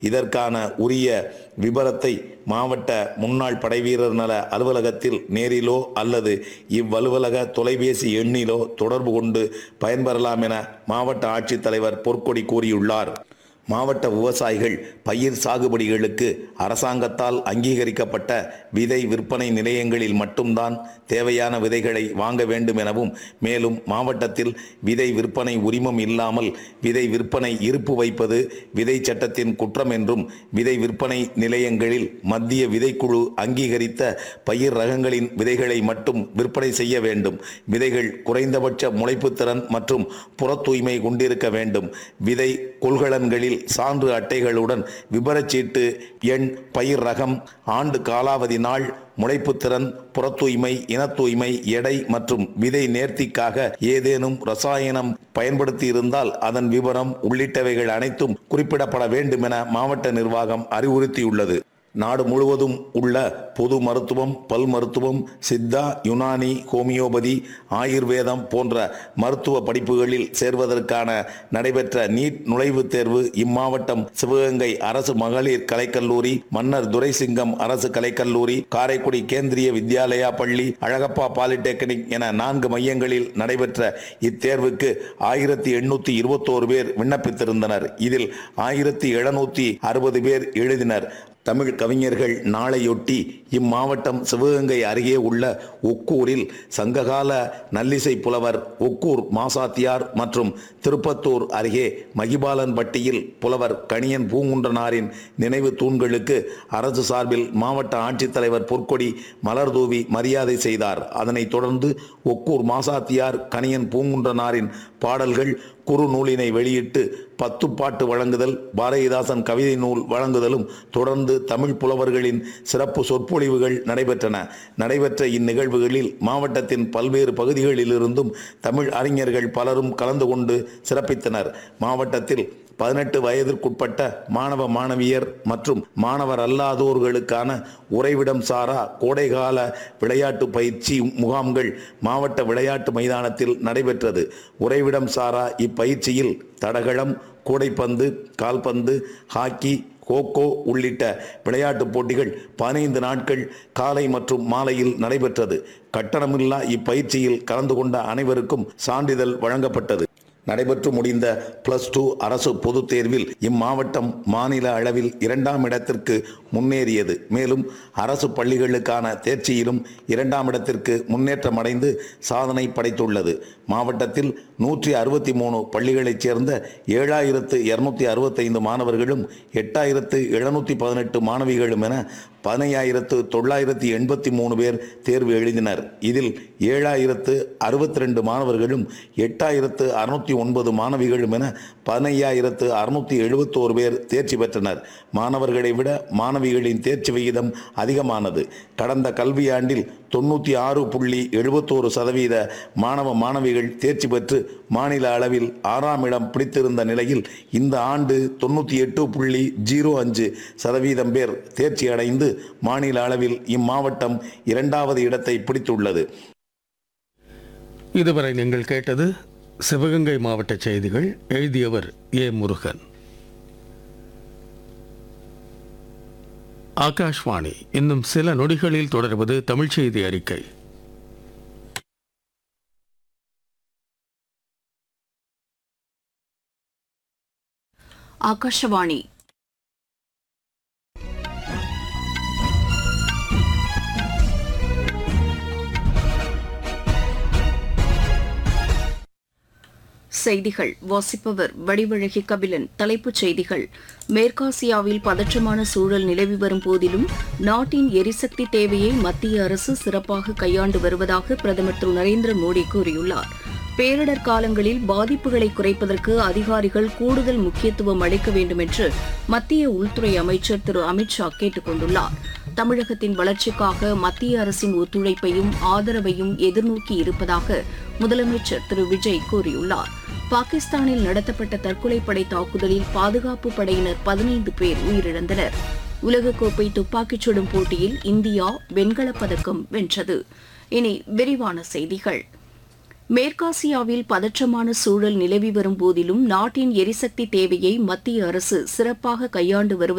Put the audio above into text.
இதற்கான உரிய விபரத்தை மாவட்ட முன்னாள் படைவீரர் நல அலுவலகத்தில் நேரிலோ அல்லது இவ்வலுவலக தொலைபேசி எண்ணிலோ தொடர்பு கொண்டு பயன்பெறலாம் என மாவட்ட ஆட்சித்தலைவர் பொற்கொடி கூறியுள்ளார். மாவட்ட விவசாயிகள் பயிர் சாகுபடிகளுக்கு அரசாங்கத்தால் அங்கீகரிக்கப்பட்ட விதை விற்பனை நிலையங்களில் மட்டும்தான் தேவையான விதைகளை வாங்க வேண்டும் எனவும், மேலும் மாவட்டத்தில் விதை விற்பனை உரிமம் இல்லாமல் விதை விற்பனை இருப்பு வைப்பது விதை சட்டத்தின் குற்றம் என்றும், விதை விற்பனை நிலையங்களில் மத்திய விதைக்குழு அங்கீகரித்த பயிர் ரகங்களின் விதைகளை மட்டும் விற்பனை செய்ய வேண்டும். விதைகள் குறைந்தபட்ச முளைப்பு திறன் மற்றும் புற தூய்மை கொண்டிருக்க வேண்டும். விதை கொள்கலன்களில் சான்று அட்டைகளுடன் விபரச்சீட்டு எண், பயிர் ரகம், ஆண்டு காலாவதி நாள், முளைப்பு திறன், புற தூய்மை, இன தூய்மை, எடை மற்றும் விதை நேர்த்திக்காக ஏதேனும் ரசாயனம் பயன்படுத்தி இருந்தால் அதன் விவரம் உள்ளிட்டவைகள் அனைத்தும் குறிப்பிடப்பட வேண்டும் என மாவட்ட நிர்வாகம் அறிவுறுத்தியுள்ளது. நாடு முழுவதும் உள்ள பொது மருத்துவம், பல் மருத்துவம், சித்தா, யுனானி, ஹோமியோபதி, ஆயுர்வேதம் போன்ற மருத்துவ படிப்புகளில் சேர்வதற்கான நடைபெற்ற நீட் நுழைவுத் தேர்வு இம்மாவட்டம் சிவகங்கை அரசு மகளிர் கலைக்கல்லூரி, மன்னர் துரைசிங்கம் அரசு கலைக்கல்லூரி, காரைக்குடி கேந்திரிய வித்யாலயா பள்ளி, அழகப்பா பாலிடெக்னிக் என 4 மையங்களில் நடைபெற்ற இத்தேர்வுக்கு 1821 பேர் விண்ணப்பித்திருந்தனர். இதில் 1760 பேர் எழுதினர். தமிழ் கவிஞர்கள் நாளையொட்டி இம்மாவட்டம் சிவகங்கை அருகே உள்ள ஒக்கூரில் சங்ககால நல்லிசை புலவர் ஒக்கூர் மாசாத்தியார் மற்றும் திருப்பத்தூர் அருகே மகிபாலன்பட்டியில் புலவர் கணியன் பூங்குன்றனாரின் நினைவு தூண்களுக்கு அரசு சார்பில் மாவட்ட ஆட்சித்தலைவர் பொற்கொடி மலர் தூவி மரியாதை செய்தார். அதனைத் தொடர்ந்து ஒக்கூர் மாசாத்தியார் கணியன் பூங்குன்றனாரின் பாடல்கள் குறு நூலினை வெளியிட்டு 10 பாட்டு வழங்குதல், பாரதிதாசன் கவிதை நூல் வழங்குதலும் தொடர்ந்து தமிழ் புலவர்களின் சிறப்பு சொற்பொழிவுகள் நடைபெற்ற இந்நிகழ்வுகளில் மாவட்டத்தின் பல்வேறு பகுதிகளிலிருந்தும் தமிழ் அறிஞர்கள் பலரும் கலந்து கொண்டு சிறப்பித்தனர். மாவட்டத்தில் 18 வயதிற்குட்பட்ட மாணவ மாணவியர் மற்றும் மாணவர் அல்லாதோர்களுக்கான உறைவிடம் சாரா கோடைகால விளையாட்டு பயிற்சி முகாம்கள் மாவட்ட விளையாட்டு மைதானத்தில் நடைபெற்றது. உறைவிடம் சாரா இப்பயிற்சியில் தடகளம், கூடைப்பந்து, கால்பந்து, ஹாக்கி, கோகோ உள்ளிட்ட விளையாட்டுப் போட்டிகள் 15 நாட்கள் காலை மற்றும் மாலையில் நடைபெற்றது. கட்டணமில்லா இப்பயிற்சியில் கலந்து கொண்ட அனைவருக்கும் சான்றிதழ் வழங்கப்பட்டது. நடைபெற்று முடிந்த +2 அரசு பொதுத் தேர்வில் இம்மாவட்டம் மாநில அளவில் 2ஆம் இடத்திற்கு முன்னேறியது. மேலும் அரசு பள்ளிகளுக்கான தேர்ச்சியிலும் 2ஆம் இடத்திற்கு முன்னேற்றம் அடைந்து சாதனை படைத்துள்ளது. மாவட்டத்தில் 163 பள்ளிகளைச் சேர்ந்த 7265 மாணவர்களும் 8718 மாணவிகளும் என 15983 பேர் தேர்வு எழுதினர். இதில் 7062 மாணவர்களும் 8609 மாணவிகளும் என 15671 பேர் தேர்ச்சி பெற்றனர். மாணவர்களை விட மாணவிகளின் தேர்ச்சி விகிதம் அதிகமானது. கடந்த கல்வியாண்டில் 96.71% மாணவ மாணவிகள் தேர்ச்சி பெற்று மாநில அளவில் 6ஆம் இடம் பிடித்திருந்த நிலையில் இந்த ஆண்டு 98.05% பேர் தேர்ச்சி அடைந்து மாநில அளவில் இம்மாவட்டம் 2வது இடத்தை பிடித்துள்ளது. இதுவரை நீங்கள் கேட்டது சிவகங்கை மாவட்ட செய்திகள். எழுதியவர் ஏ. முருகன். ஆகாஷ்வாணி. இன்னும் சில நொடிகளில் தொடர்வது தமிழ் செய்தி அறிக்கை. ஆகாஷவாணி. செய்திகள் வாசிப்பவர் வடிவழகி கபிலன். தலைப்புச் செய்திகள்: மேற்காசியாவில் பதற்றமான சூழல் நிலவி வரும் போதிலும் நாட்டின் எரிசக்தி தேவையை மத்திய அரசு சிறப்பாக கையாண்டு வருவதாக பிரதமர் திரு நரேந்திர மோடி கூறியுள்ளார். பேரிடர் காலங்களில் பாதிப்புகளை குறைப்பதற்கு அதிகாரிகள் கூடுதல் முக்கியத்துவம் அளிக்க வேண்டும் என்று மத்திய உள்துறை அமைச்சர் திரு அமித்ஷா கேட்டுக் கொண்டுள்ளார். தமிழகத்தின் வளர்ச்சிக்காக மத்திய அரசின் ஒத்துழைப்பையும் ஆதரவையும் எதிர்நோக்கி இருப்பதாக முதலமைச்சர் திரு விஜய் கூறியுள்ளார். பாகிஸ்தானில் நடத்தப்பட்ட தற்கொலைப்படை தாக்குதலில் பாதுகாப்பு படையினர் 15 பேர் உயிரிழந்தனர். உலகக்கோப்பை துப்பாக்கிச் சுடும் போட்டியில் இந்தியா வெண்கலப் பதக்கம் வென்றது. இனி விரிவான செய்திகள். மேற்காசியாவில் பதற்றமான சூழல் நிலவி வரும் போதிலும் நாட்டின் எரிசக்தி தேவையை மத்திய அரசு சிறப்பாக கையாண்டு வருவதாக